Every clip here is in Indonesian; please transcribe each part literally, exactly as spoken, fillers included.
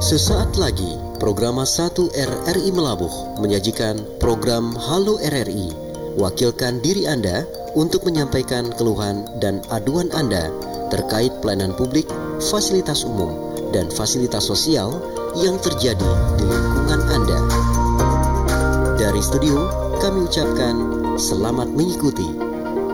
Sesaat lagi, program satu R R I Melabuh menyajikan program Halo R R I. Wakilkan diri Anda untuk menyampaikan keluhan dan aduan Anda terkait pelayanan publik, fasilitas umum, dan fasilitas sosial yang terjadi di lingkungan Anda. Dari studio, kami ucapkan selamat mengikuti.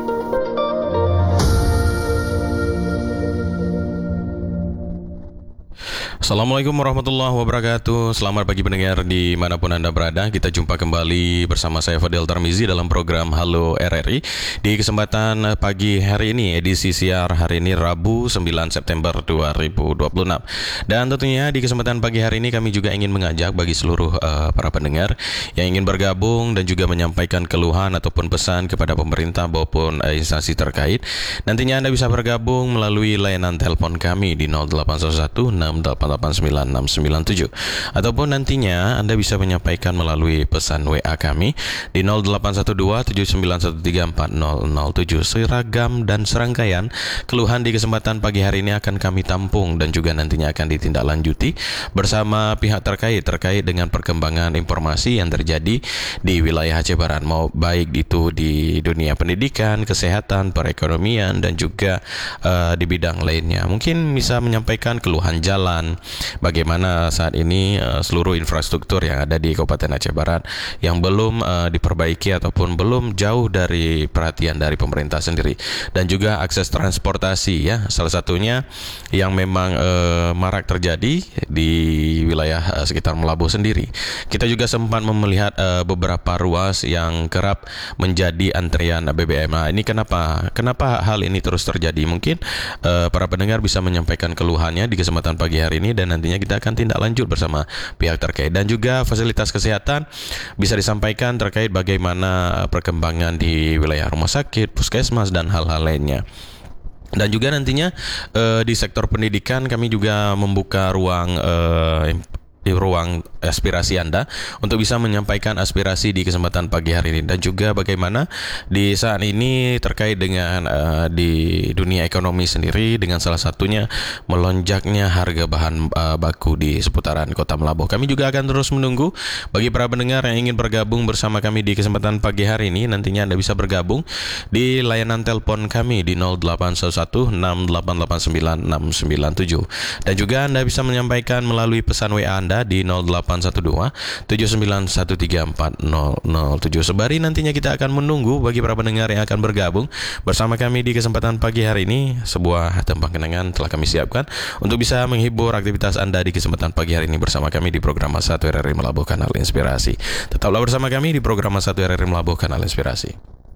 Assalamualaikum warahmatullahi wabarakatuh. Selamat pagi pendengar dimanapun Anda berada. Kita jumpa kembali bersama saya Fadil Tarmizi dalam program Halo R R I. Di kesempatan pagi hari ini, edisi siar hari ini Rabu sembilan September dua ribu dua puluh enam. Dan tentunya di kesempatan pagi hari ini kami juga ingin mengajak bagi seluruh uh, para pendengar yang ingin bergabung dan juga menyampaikan keluhan ataupun pesan kepada pemerintah maupun uh, instansi terkait. Nantinya Anda bisa bergabung melalui layanan telepon kami di nol delapan satu satu enam delapan delapan sembilan enam sembilan tujuh, ataupun nantinya Anda bisa menyampaikan melalui pesan W A kami di nol delapan satu dua tujuh sembilan satu tiga empat nol nol tujuh. Seragam dan serangkaian keluhan di kesempatan pagi hari ini akan kami tampung dan juga nantinya akan ditindaklanjuti bersama pihak terkait terkait dengan perkembangan informasi yang terjadi di wilayah Aceh Barat, mau baik itu di dunia pendidikan, kesehatan, perekonomian, dan juga uh, di bidang lainnya. Mungkin bisa menyampaikan keluhan jalan, bagaimana saat ini uh, seluruh infrastruktur yang ada di Kabupaten Aceh Barat yang belum uh, diperbaiki ataupun belum jauh dari perhatian dari pemerintah sendiri, dan juga akses transportasi, ya, salah satunya yang memang uh, marak terjadi di wilayah uh, sekitar Melabuh sendiri. Kita juga sempat melihat uh, beberapa ruas yang kerap menjadi antrian B B M. Nah, ini kenapa? Kenapa hal ini terus terjadi? Mungkin uh, para pendengar bisa menyampaikan keluhannya di kesempatan pagi hari ini, dan nantinya kita akan tindak lanjut bersama pihak terkait. Dan juga fasilitas kesehatan bisa disampaikan terkait bagaimana perkembangan di wilayah rumah sakit, puskesmas, dan hal-hal lainnya. Dan juga nantinya uh, di sektor pendidikan kami juga membuka ruang uh, di ruang aspirasi Anda untuk bisa menyampaikan aspirasi di kesempatan pagi hari ini, dan juga bagaimana di saat ini terkait dengan uh, di dunia ekonomi sendiri, dengan salah satunya melonjaknya harga bahan uh, baku di seputaran Kota Melabuh. Kami juga akan terus menunggu bagi para pendengar yang ingin bergabung bersama kami di kesempatan pagi hari ini. Nantinya Anda bisa bergabung di layanan telepon kami di nol delapan satu satu enam delapan delapan sembilan enam sembilan tujuh, dan juga Anda bisa menyampaikan melalui pesan W A Anda di nol delapan satu dua tujuh sembilan satu tiga empat nol nol tujuh. Sebari nantinya kita akan menunggu bagi para pendengar yang akan bergabung bersama kami di kesempatan pagi hari ini. Sebuah tembang kenangan telah kami siapkan untuk bisa menghibur aktivitas Anda di kesempatan pagi hari ini bersama kami di program satu R R I Melabuh Kanal Inspirasi. Tetaplah bersama kami di program satu R R I Melabuh Kanal Inspirasi.